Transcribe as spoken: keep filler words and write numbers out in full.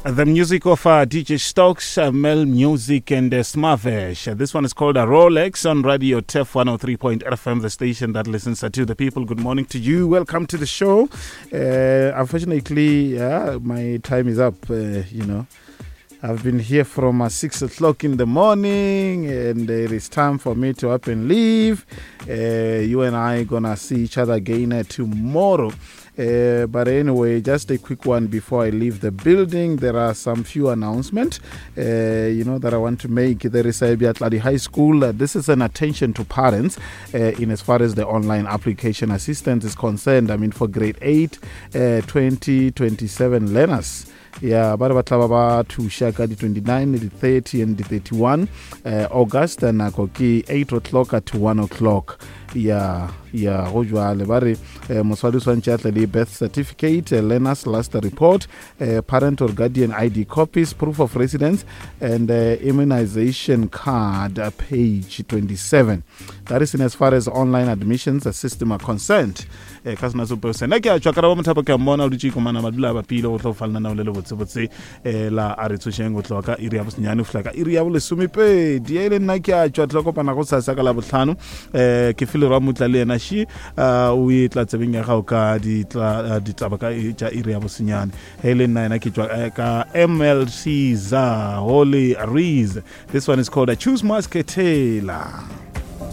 The music of uh, D J Stokes, uh, Mel Music and uh, Smavesh. Uh, this one is called a Rolex on Radio T E F one oh three point eight F M, the station that listens uh, to the people. Good morning to you. Welcome to the show. Uh, unfortunately, uh, my time is up, uh, you know. I've been here from uh, six o'clock in the morning, and it is time for me to up and leave. Uh, you and I are going to see each other again uh, tomorrow. Uh, but anyway, just a quick one before I leave the building. There are some few announcements, uh, you know, that I want to make. There is a Biatladi High School. Uh, this is an attention to parents uh, in as far as the online application assistance is concerned. I mean, for grade eight, uh, twenty twenty-seven learners. Yeah, ba re batla ba thusha ka di twenty-nine, the thirty and the thirty-one uh, August, and nako ke eight o'clock to one o'clock. Yeah, yeah, go jwale ba re moswadi swantse a tle le birth certificate, uh, learner's last report, uh, parent or guardian I D copies, proof of residence, and uh, immunization card, uh, page twenty-seven. That is in as far as online admissions uh, system are concerned. Ka sena so person la ke a tswa ka ba mothapo ke mmona o ditse ko mana madula ba pile o tlo falana na o le le botse botse eh la a re tsosheng go tloa ka iri ya bosnyane o flaka iri ya bo lesome pedi ele nna ke a tswa tlo kopana go sa sa ka la botlhano eh ke file ra mutla le ena shi o e tla tsebeng ya ga o ka di tla di tla ba ka ja iri ya bosnyane ele nna ena ke tswa ka M L C za Holy Rees. This one is called a Choose Muscatela.